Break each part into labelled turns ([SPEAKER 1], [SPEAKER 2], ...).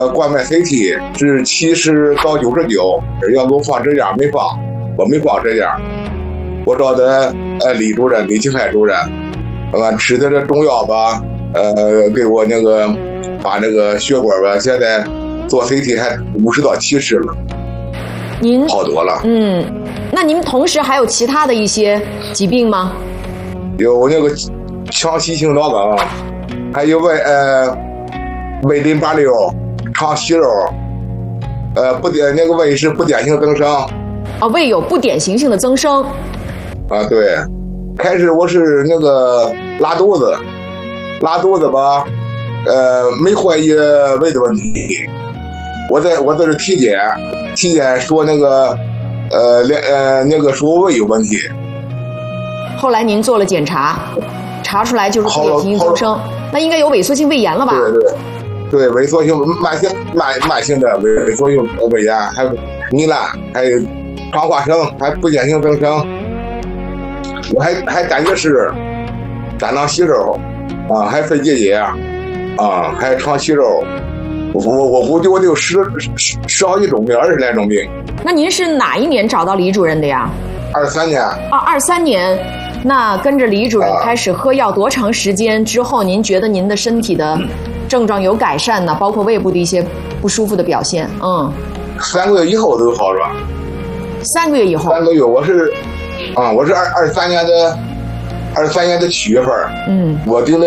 [SPEAKER 1] 冠脉 CT 是70到99，要给我放支架没放，我没放支架。我找的李主任李启海主任，吃的这中药吧，给我那个把那个血管吧，现在做 CT 还50到70了，
[SPEAKER 2] 您
[SPEAKER 1] 好多了。
[SPEAKER 2] 那您同时还有其他的一些疾病吗？
[SPEAKER 1] 有那个强袭性脑梗，还有胃淋巴瘤、肠息肉，那个胃是不典型增生。
[SPEAKER 2] 胃有不典型性的增生。
[SPEAKER 1] 对，开始我是那个拉肚子吧，没怀疑胃的问题。我在这体检说那个那个说我胃有问题。
[SPEAKER 2] 后来您做了检查，查出来就是不典型性增生，那应该有萎缩性胃炎了吧？
[SPEAKER 1] 对，萎缩性慢性的萎缩性胃炎，还有糜烂，还有肠化生，还不典型增生。我还胆结石、胆囊息肉还肺结节还有肠息肉。我估计我得有十好几种病，20来种病。
[SPEAKER 2] 那您是哪一年找到李主任的呀
[SPEAKER 1] ？23年。
[SPEAKER 2] 23年。那跟着李主任开始喝药多长时间之后，您觉得您的身体的症状有改善呢？包括胃部的一些不舒服的表现。
[SPEAKER 1] 3个月以后都好了。
[SPEAKER 2] 3个月以后。
[SPEAKER 1] 3个月，我是23年的7月份。我定了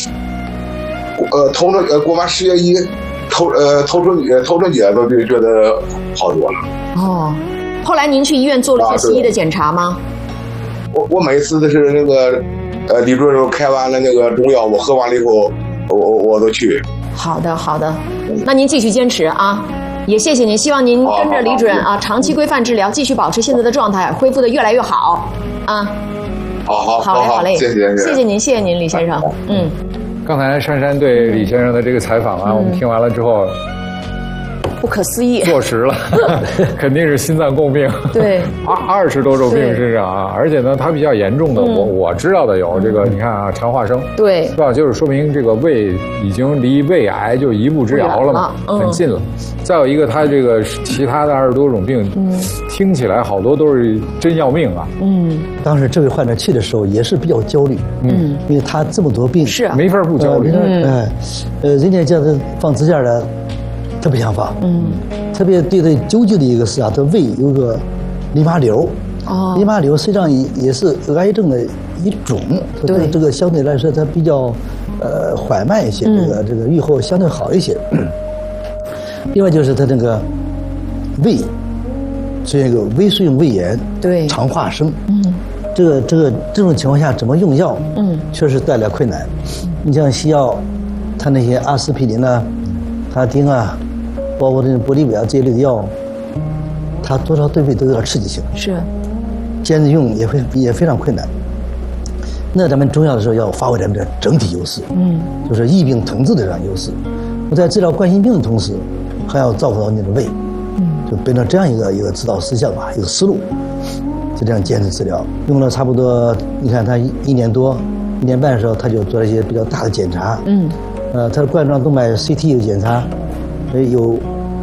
[SPEAKER 1] 过完10月1，头春节都就觉得好多了。
[SPEAKER 2] 后来您去医院做了些西医的检查吗？
[SPEAKER 1] 我每次都是那个李主任开完了那个中药，我喝完了以后，我都去。好
[SPEAKER 2] 的，那您继续坚持啊，也谢谢您，希望您跟着李主任长期规范治疗，继续保持现在的状态，恢复的越来越好啊。好嘞，谢谢您，李先生。
[SPEAKER 3] 刚才珊珊对李先生的这个采访我们听完了之后。
[SPEAKER 2] 不可思议，
[SPEAKER 3] 坐实了，肯定是心脏共病。
[SPEAKER 2] 对
[SPEAKER 3] ，20多种病身上而且呢，它比较严重的，我知道的有这个，你看肠化生，
[SPEAKER 2] 对，
[SPEAKER 3] 是吧？就是说明这个胃已经离胃癌就一步之遥了嘛，很近了。再有一个，它这个其他的20多种病，听起来好多都是真要命啊。
[SPEAKER 4] 当时这位患者去的时候也是比较焦虑，因为他这么多病，
[SPEAKER 2] 是
[SPEAKER 3] 没法不焦虑。
[SPEAKER 4] 人家叫他放支架的。他不想放，特别对他纠结的一个是他胃有个淋巴瘤，淋巴瘤实际上也是癌症的一种，对，这个相对来说它比较缓慢一些，这个预后相对好一些。另外就是他这个胃出现一个微塑性胃炎，
[SPEAKER 2] 对，
[SPEAKER 4] 肠化生，这种情况下怎么用药，确实带来困难。你像西药，他那些阿司匹林他汀包括这玻利维亚这一类的药，它多少对胃都有点刺激性，
[SPEAKER 2] 是，
[SPEAKER 4] 坚持用也非常困难。那咱们中药的时候要发挥咱们的整体优势，就是异病同治的这样优势。我在治疗冠心病的同时，还要照顾到你的胃，就变成这样一个指导思想一个思路，就这样坚持治疗，用了差不多，你看他1年多、1年半的时候，他就做了一些比较大的检查，他的冠状动脉 CT 有检查。有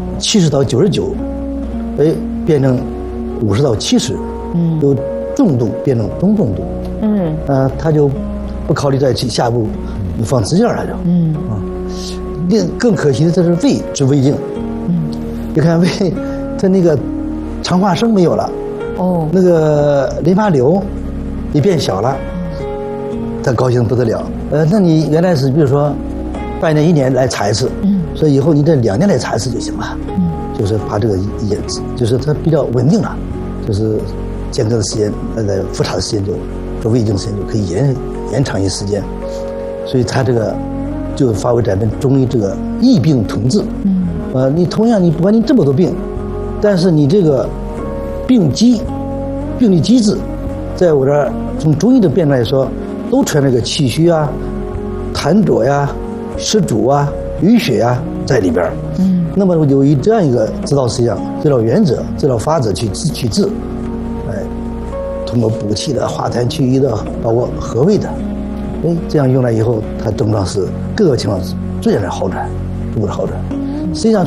[SPEAKER 4] 70到99，变成50到70，由重度变成中重度，他就不考虑再去下一步放支架了就，更可惜的这是胃治胃镜，你看胃，他那个肠化生没有了，那个淋巴瘤也变小了，他高兴不得了，那你原来是比如说半年1年来查一次，所以以后你这2年来查一次就行了，就是把这个就是它比较稳定了，就是间隔的时间，复查的时间做胃镜时间就可以延长一时间，所以它这个就发挥咱们中医这个异病同治，你同样你不管你这么多病，但是你这个病理机制，在我这儿从中医的变来说，都存那个气虚痰浊湿阻淤血在里边，那么有以这样一个指导思想、指导原则、指导法则去治，通过补气的、化痰去瘀的，包括和胃的，这样用来以后，它症状是各个情况逐渐的好转，逐步的好转。 实际上。